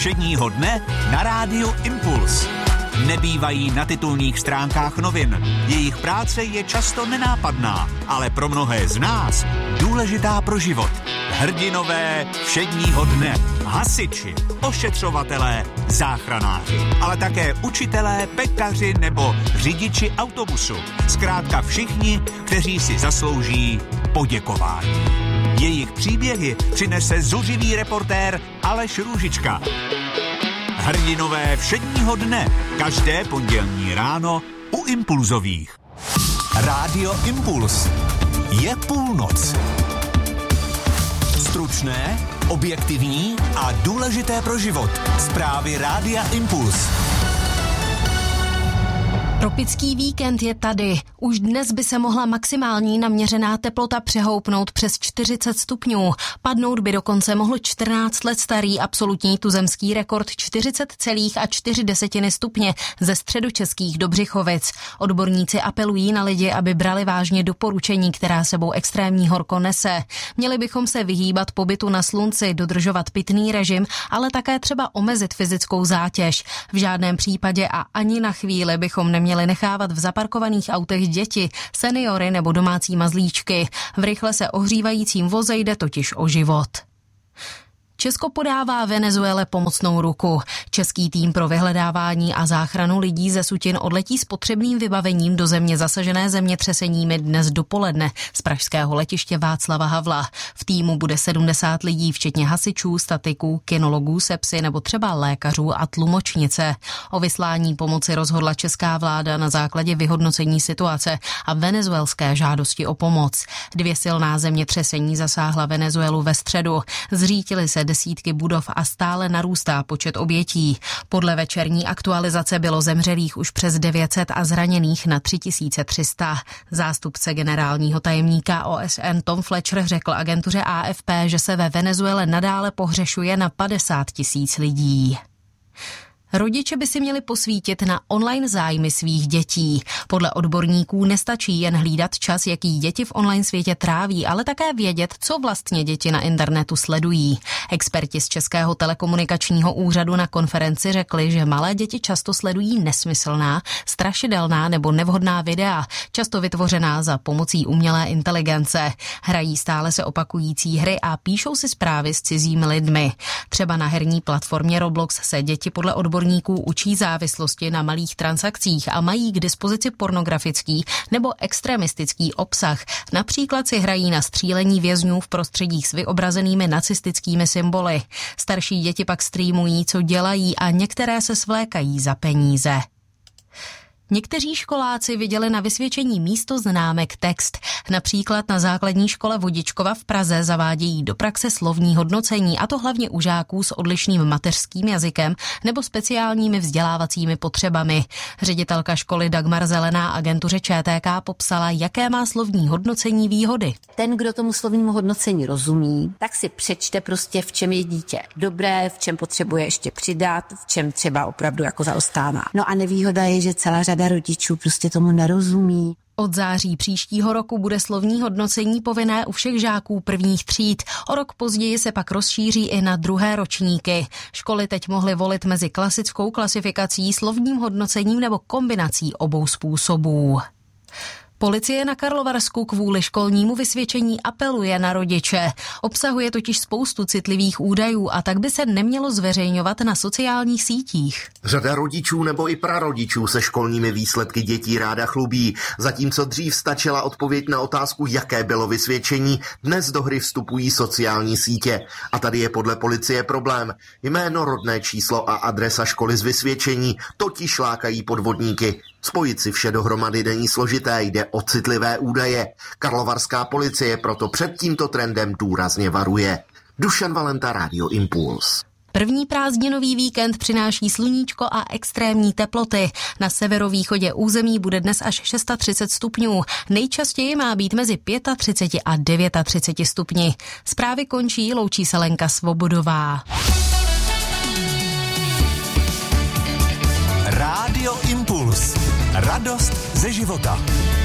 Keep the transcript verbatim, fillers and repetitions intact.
Všedního dne na rádiu Impuls. Nebývají na titulních stránkách novin. Jejich práce je často nenápadná, ale pro mnohé z nás důležitá pro život. Hrdinové všedního dne, hasiči, ošetřovatelé, záchranáři, ale také učitelé, pekaři nebo řidiči autobusu. Zkrátka všichni, kteří si zaslouží poděkování. Jejich příběhy přinese zuřivý reportér Aleš Růžička. Hrdinové všedního dne, každé pondělní ráno u Impulzových. Rádio Impuls. Je půlnoc. Stručné, objektivní a důležité pro život. Zprávy Rádia Impuls. Tropický víkend je tady. Už dnes by se mohla maximální naměřená teplota přehoupnout přes čtyřicet stupňů. Padnout by dokonce mohl čtrnáct let starý absolutní tuzemský rekord čtyřicet celá čtyři stupně ze středočeských Dobřichovic. Odborníci apelují na lidi, aby brali vážně doporučení, která sebou extrémní horko nese. Měli bychom se vyhýbat pobytu na slunci, dodržovat pitný režim, ale také třeba omezit fyzickou zátěž. V žádném případě a ani na chvíli bychom neměli měli nechávat v zaparkovaných autech děti, seniory nebo domácí mazlíčky. V rychle se ohřívajícím voze jde totiž o život. Česko podává Venezuele pomocnou ruku. Český tým pro vyhledávání a záchranu lidí ze sutin odletí s potřebným vybavením do země zasažené zemětřeseními dnes dopoledne z pražského letiště Václava Havla. V týmu bude sedmdesát lidí, včetně hasičů, statiků, kynologů, sepsy nebo třeba lékařů a tlumočnice. O vyslání pomoci rozhodla česká vláda na základě vyhodnocení situace a venezuelské žádosti o pomoc. Dvě silná zemětřesení zasáhla Venezuelu ve středu. Zřítily se desítky budov a stále narůstá počet obětí. Podle večerní aktualizace bylo zemřelých už přes devět set a zraněných na tři tisíce tři sta. Zástupce generálního tajemníka O S N Tom Fletcher řekl agentuře A F P, že se ve Venezuele nadále pohřešuje na padesát tisíc lidí. Rodiče by si měli posvítit na online zájmy svých dětí. Podle odborníků nestačí jen hlídat čas, jaký děti v online světě tráví, ale také vědět, co vlastně děti na internetu sledují. Experti z Českého telekomunikačního úřadu na konferenci řekli, že malé děti často sledují nesmyslná, strašidelná nebo nevhodná videa, často vytvořená za pomocí umělé inteligence. Hrají stále se opakující hry a píšou si zprávy s cizími lidmi. Třeba na herní platformě Roblox se děti podle odborníků učí závislosti na malých transakcích a mají k dispozici pornografický nebo extremistický obsah. Například si hrají na střílení vězňů v prostředích s vyobrazenými nacistickými symboly. Starší děti pak streamují, co dělají, a některé se svlékají za peníze. Někteří školáci viděli na vysvědčení místo známek text. Například na základní škole Vodičkova v Praze zavádějí do praxe slovní hodnocení, a to hlavně u žáků s odlišným mateřským jazykem nebo speciálními vzdělávacími potřebami. Ředitelka školy Dagmar Zelená agentuře Č T K popsala, jaké má slovní hodnocení výhody. Ten, kdo tomu slovnímu hodnocení rozumí, tak si přečte prostě, v čem je dítě dobré, v čem potřebuje ještě přidat, v čem třeba opravdu jako zaostává. No a nevýhoda je, že celá řada rodičů prostě tomu nerozumí. Od září příštího roku bude slovní hodnocení povinné u všech žáků prvních tříd. O rok později se pak rozšíří i na druhé ročníky. Školy teď mohly volit mezi klasickou klasifikací, slovním hodnocením nebo kombinací obou způsobů. Policie na Karlovarsku kvůli školnímu vysvědčení apeluje na rodiče. Obsahuje totiž spoustu citlivých údajů a tak by se nemělo zveřejňovat na sociálních sítích. Řada rodičů nebo i prarodičů se školními výsledky dětí ráda chlubí. Zatímco dřív stačila odpověď na otázku, jaké bylo vysvědčení, dnes do hry vstupují sociální sítě. A tady je podle policie problém. Jméno, rodné číslo a adresa školy z vysvědčení totiž lákají podvodníky. Spojit si vše dohromady není složité, jde o citlivé údaje. Karlovarská policie proto před tímto trendem důrazně varuje. Dušan Valenta, Radio Impuls. První prázdninový víkend přináší sluníčko a extrémní teploty. Na severovýchodě území bude dnes až třicet šest stupňů. Nejčastěji má být mezi třicet pět a třicet devět stupni. Zprávy končí, loučí se Lenka Svobodová. Rádio Impuls. Radost ze života.